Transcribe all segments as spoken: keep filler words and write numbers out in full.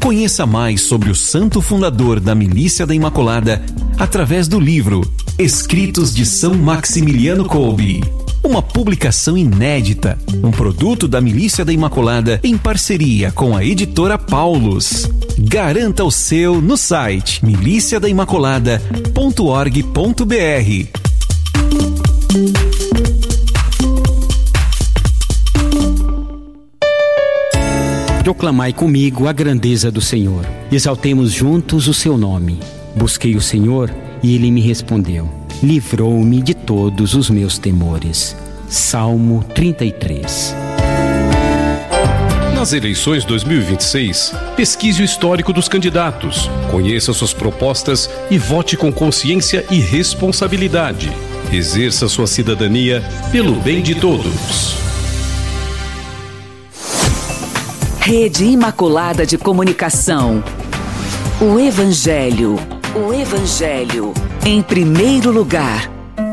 Conheça mais sobre o santo fundador da Milícia da Imaculada através do livro Escritos de São Maximiliano Kolbe. Uma publicação inédita, um produto da Milícia da Imaculada em parceria com a editora Paulus. Garanta o seu no site milícia da imaculada ponto org ponto br. Proclamai comigo a grandeza do Senhor. Exaltemos juntos o seu nome. Busquei o Senhor e ele me respondeu. Livrou-me de todos os meus temores. Salmo trinta e três. Nas eleições dois mil e vinte e seis, pesquise o histórico dos candidatos, conheça suas propostas e vote com consciência e responsabilidade. Exerça sua cidadania pelo bem de todos. Rede Imaculada de Comunicação. O Evangelho. O Evangelho. Em primeiro lugar.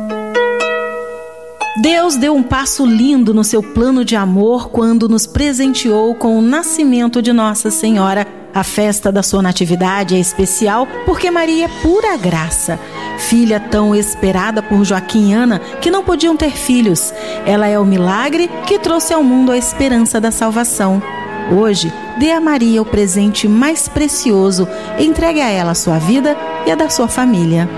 Deus deu um passo lindo no seu plano de amor quando nos presenteou com o nascimento de Nossa Senhora. A festa da sua natividade é especial porque Maria é pura graça. Filha tão esperada por Joaquim e Ana que não podiam ter filhos. Ela é o milagre que trouxe ao mundo a esperança da salvação. Hoje, dê a Maria o presente mais precioso, entregue a ela a sua vida e a da sua família.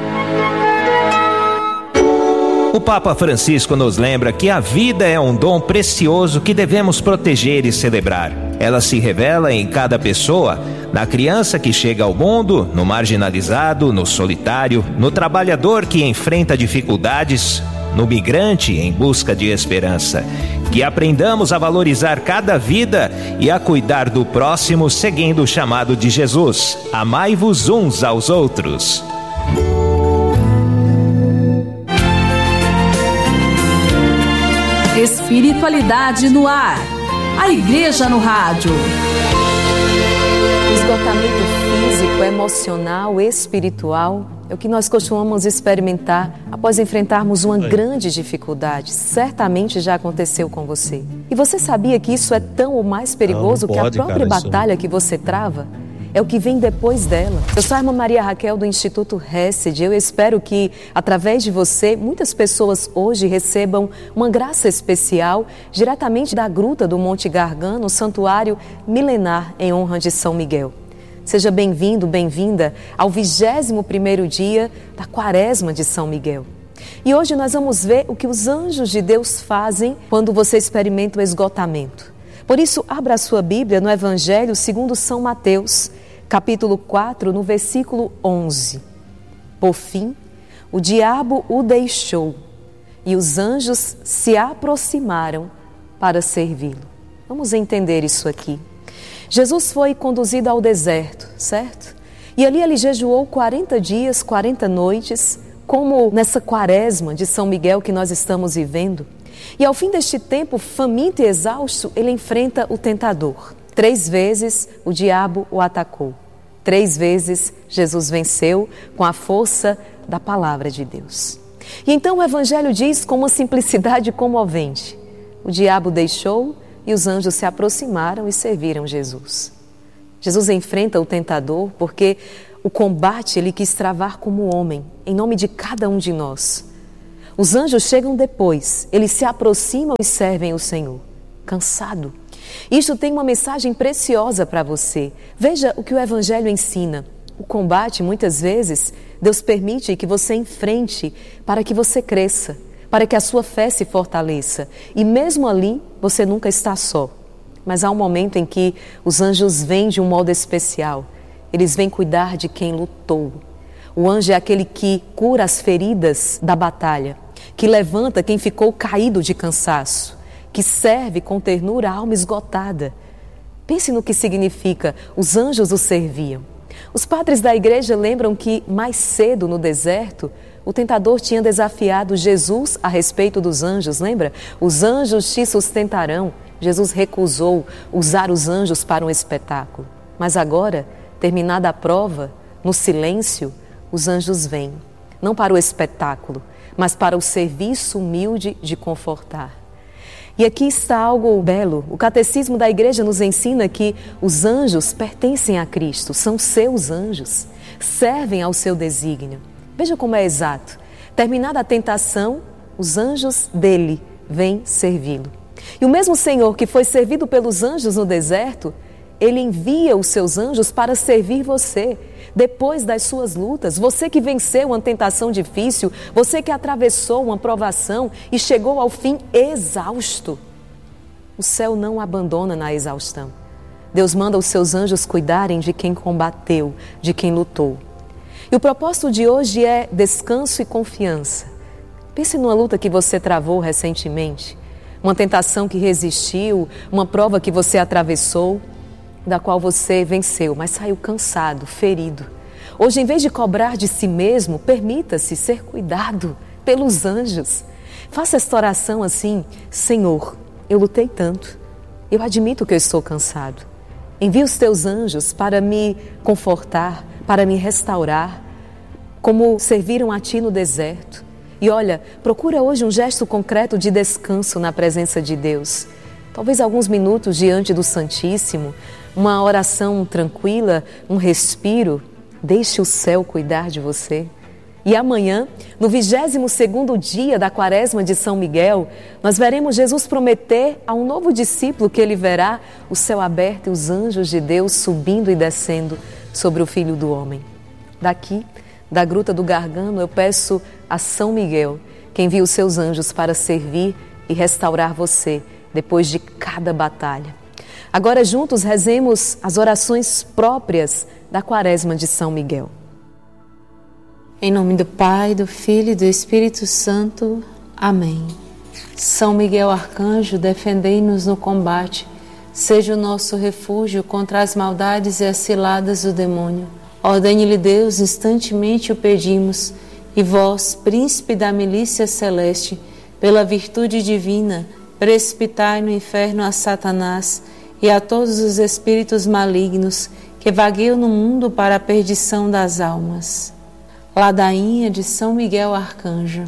O Papa Francisco nos lembra que a vida é um dom precioso que devemos proteger e celebrar. Ela se revela em cada pessoa, na criança que chega ao mundo, no marginalizado, no solitário, no trabalhador que enfrenta dificuldades, no migrante em busca de esperança. Que aprendamos a valorizar cada vida e a cuidar do próximo seguindo o chamado de Jesus. Amai-vos uns aos outros. Espiritualidade no ar. A Igreja no Rádio. Esgotamento físico, emocional, espiritual é o que nós costumamos experimentar após enfrentarmos uma grande dificuldade. Certamente já aconteceu com você. E você sabia que isso é tão ou mais perigoso não, não pode, que a própria cara, batalha isso... que você trava? É o que vem depois dela. Eu sou a irmã Maria Raquel do Instituto Hesed. Eu espero que, através de você, muitas pessoas hoje recebam uma graça especial diretamente da gruta do Monte Gargano, o santuário milenar em honra de São Miguel. Seja bem-vindo, bem-vinda ao vigésimo primeiro dia da Quaresma de São Miguel. E hoje nós vamos ver o que os anjos de Deus fazem quando você experimenta o esgotamento. Por isso, abra a sua Bíblia no Evangelho segundo São Mateus, capítulo quatro, no versículo onze. Por fim, o diabo o deixou e os anjos se aproximaram para servi-lo. Vamos entender isso aqui. Jesus foi conduzido ao deserto, certo? E ali ele jejuou quarenta dias, quarenta noites, como nessa quaresma de São Miguel que nós estamos vivendo. E ao fim deste tempo, faminto e exausto, ele enfrenta o tentador. Três vezes o diabo o atacou. Três vezes Jesus venceu com a força da palavra de Deus. E então o Evangelho diz com uma simplicidade comovente: o diabo deixou e os anjos se aproximaram e serviram Jesus. Jesus enfrenta o tentador porque o combate ele quis travar como homem, em nome de cada um de nós. Os anjos chegam depois, eles se aproximam e servem o Senhor, cansado. Isto tem uma mensagem preciosa para você. Veja o que o Evangelho ensina. O combate, muitas vezes, Deus permite que você enfrente para que você cresça, para que a sua fé se fortaleça. E mesmo ali, você nunca está só. Mas há um momento em que os anjos vêm de um modo especial. Eles vêm cuidar de quem lutou. O anjo é aquele que cura as feridas da batalha, que levanta quem ficou caído de cansaço, que serve com ternura a alma esgotada. Pense no que significa, os anjos o serviam. Os padres da igreja lembram que mais cedo no deserto, o tentador tinha desafiado Jesus a respeito dos anjos, lembra? Os anjos te sustentarão. Jesus recusou usar os anjos para um espetáculo. Mas agora, terminada a prova, no silêncio, os anjos vêm, não para o espetáculo, mas para o serviço humilde de confortar. E aqui está algo belo. O Catecismo da Igreja nos ensina que os anjos pertencem a Cristo, são seus anjos, servem ao seu desígnio. Veja como é exato. Terminada a tentação, os anjos dele vêm servi-lo. E o mesmo Senhor que foi servido pelos anjos no deserto, Ele envia os seus anjos para servir você. Depois das suas lutas, você que venceu uma tentação difícil, você que atravessou uma provação e chegou ao fim exausto. O céu não o abandona na exaustão. Deus manda os seus anjos cuidarem de quem combateu, de quem lutou. E o propósito de hoje é descanso e confiança. Pense numa luta que você travou recentemente, uma tentação que resistiu, uma prova que você atravessou, da qual você venceu, mas saiu cansado, ferido. Hoje, em vez de cobrar de si mesmo, permita-se ser cuidado pelos anjos. Faça esta oração assim: Senhor, eu lutei tanto, eu admito que eu estou cansado. Envia os teus anjos para me confortar, para me restaurar, como serviram a ti no deserto. E olha, procura hoje um gesto concreto de descanso na presença de Deus. Talvez alguns minutos diante do Santíssimo, uma oração tranquila, um respiro. Deixe o céu cuidar de você. E amanhã, no vigésimo segundo dia da quaresma de São Miguel, nós veremos Jesus prometer a um novo discípulo que ele verá o céu aberto e os anjos de Deus subindo e descendo sobre o Filho do Homem. Daqui, da Gruta do Gargano, eu peço a São Miguel que envie os seus anjos para servir e restaurar você depois de cada batalha. Agora juntos rezemos as orações próprias da quaresma de São Miguel. Em nome do Pai, do Filho e do Espírito Santo. Amém. São Miguel Arcanjo, defendei-nos no combate. Seja o nosso refúgio contra as maldades e as ciladas do demônio. Ordene-lhe Deus, instantemente o pedimos. E vós, príncipe da milícia celeste, pela virtude divina, precipitai no inferno a Satanás e a todos os espíritos malignos que vagueiam no mundo para a perdição das almas. Ladainha de São Miguel Arcanjo.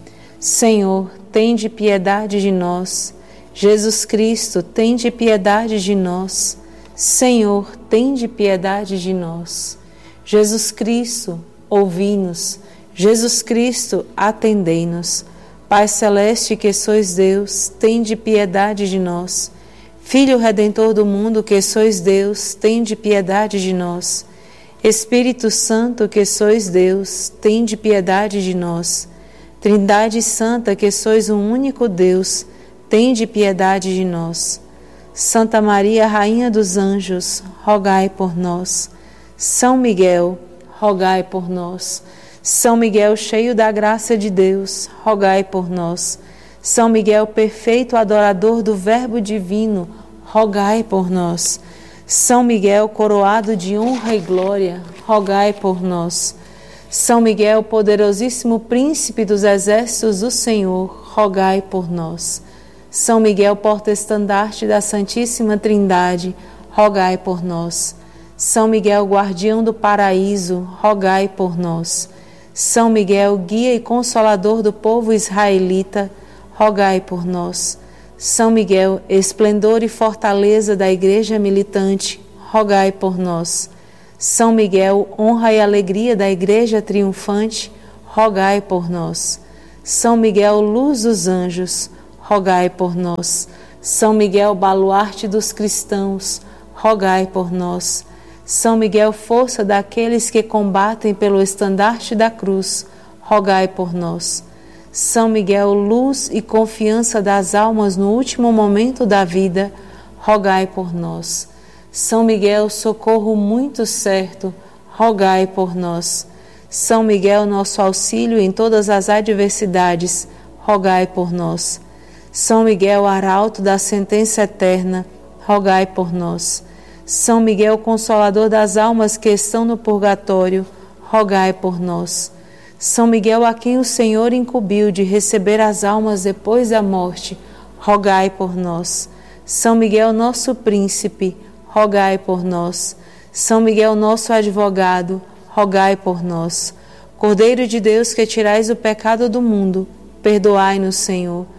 Senhor, tende piedade de nós. Jesus Cristo, tende piedade de nós. Senhor, tende piedade de nós. Jesus Cristo, ouvi-nos. Jesus Cristo, atendei-nos. Pai celeste que sois Deus, tende piedade de nós. Filho Redentor do mundo que sois Deus, tende piedade de nós. Espírito Santo que sois Deus, tende piedade de nós. Trindade Santa que sois um único Deus, tende piedade de nós. Santa Maria, Rainha dos Anjos, rogai por nós. São Miguel, rogai por nós. São Miguel, cheio da graça de Deus, rogai por nós. São Miguel, perfeito adorador do Verbo divino, rogai por nós. São Miguel, coroado de honra e glória, rogai por nós. São Miguel, poderosíssimo príncipe dos exércitos do Senhor, rogai por nós. São Miguel, porta-estandarte da Santíssima Trindade, rogai por nós. São Miguel, guardião do paraíso, rogai por nós. São Miguel, guia e consolador do povo israelita, rogai por nós. São Miguel, esplendor e fortaleza da Igreja militante, rogai por nós. São Miguel, honra e alegria da Igreja triunfante, rogai por nós. São Miguel, luz dos anjos, rogai por nós. São Miguel, baluarte dos cristãos, rogai por nós. São Miguel, força daqueles que combatem pelo estandarte da cruz, rogai por nós. São Miguel, luz e confiança das almas no último momento da vida, rogai por nós. São Miguel, socorro muito certo, rogai por nós. São Miguel, nosso auxílio em todas as adversidades, rogai por nós. São Miguel, arauto da sentença eterna, rogai por nós. São Miguel, consolador das almas que estão no purgatório, rogai por nós. São Miguel, a quem o Senhor incumbiu de receber as almas depois da morte, rogai por nós. São Miguel, nosso príncipe, rogai por nós. São Miguel, nosso advogado, rogai por nós. Cordeiro de Deus, que tirais o pecado do mundo, perdoai-nos, Senhor.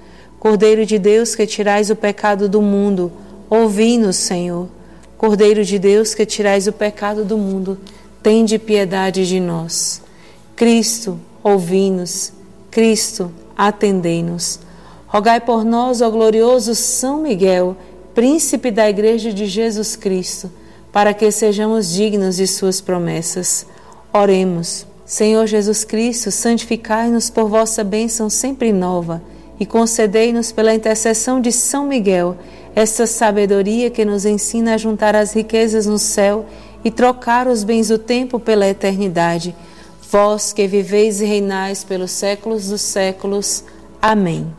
Cordeiro de Deus, que tirais o pecado do mundo, ouvi-nos, Senhor. Cordeiro de Deus, que tirais o pecado do mundo, tende piedade de nós. Cristo, ouvi-nos. Cristo, atendei-nos. Rogai por nós, ó glorioso São Miguel, príncipe da Igreja de Jesus Cristo, para que sejamos dignos de suas promessas. Oremos. Senhor Jesus Cristo, santificai-nos por vossa bênção sempre nova e concedei-nos pela intercessão de São Miguel esta sabedoria que nos ensina a juntar as riquezas no céu e trocar os bens do tempo pela eternidade. Vós que viveis e reinais pelos séculos dos séculos. Amém.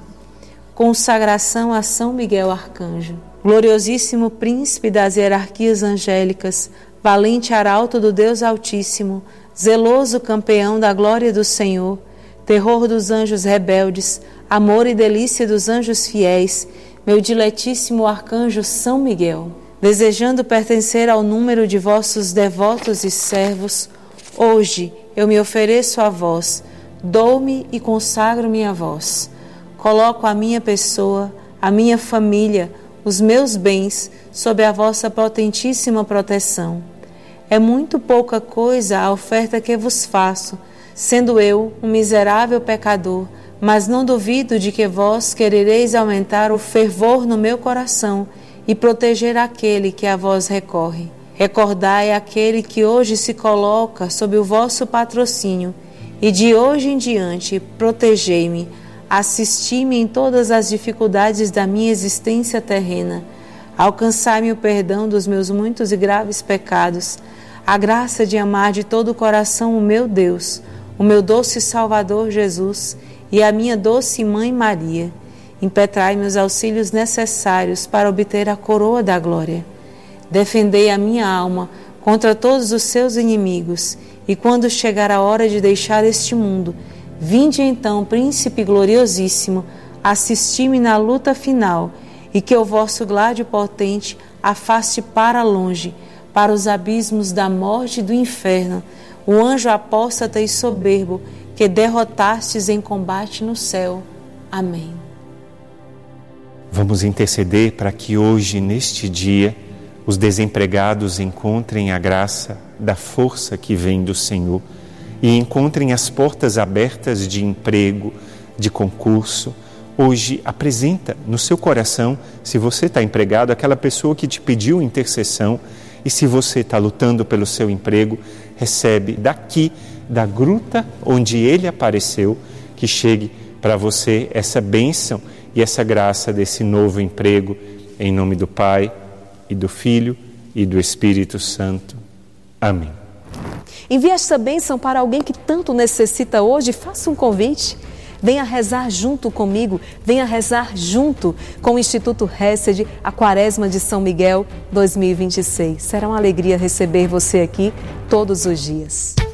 Consagração a São Miguel Arcanjo. Gloriosíssimo príncipe das hierarquias angélicas, valente arauto do Deus Altíssimo, zeloso campeão da glória do Senhor, terror dos anjos rebeldes, amor e delícia dos anjos fiéis, meu diletíssimo arcanjo São Miguel, desejando pertencer ao número de vossos devotos e servos, hoje eu me ofereço a vós, dou-me e consagro-me a vós. Coloco a minha pessoa, a minha família, os meus bens sob a vossa potentíssima proteção. É muito pouca coisa a oferta que vos faço, sendo eu um miserável pecador, mas não duvido de que vós querereis aumentar o fervor no meu coração e proteger aquele que a vós recorre. Recordai aquele que hoje se coloca sob o vosso patrocínio e de hoje em diante protegei-me, assisti-me em todas as dificuldades da minha existência terrena, alcançai-me o perdão dos meus muitos e graves pecados, a graça de amar de todo o coração o meu Deus, o meu doce Salvador Jesus e a minha doce Mãe Maria. Impetrai-me os auxílios necessários para obter a coroa da glória. Defendei a minha alma contra todos os seus inimigos, e quando chegar a hora de deixar este mundo, vinde então, Príncipe gloriosíssimo, assisti-me na luta final, e que o vosso gládio potente afaste para longe, para os abismos da morte e do inferno, o anjo apóstata e soberbo que derrotastes em combate no céu. Amém. Vamos interceder para que hoje, neste dia, os desempregados encontrem a graça da força que vem do Senhor e encontrem as portas abertas de emprego, de concurso. Hoje, apresenta no seu coração, se você está empregado, aquela pessoa que te pediu intercessão, e se você está lutando pelo seu emprego, recebe daqui, da gruta onde ele apareceu, que chegue para você essa bênção e essa graça desse novo emprego, em nome do Pai, e do Filho e do Espírito Santo. Amém. Envie esta bênção para alguém que tanto necessita hoje. Faça um convite. Venha rezar junto comigo, venha rezar junto com o Instituto Hesed, a Quaresma de São Miguel dois mil e vinte e seis. Será uma alegria receber você aqui todos os dias.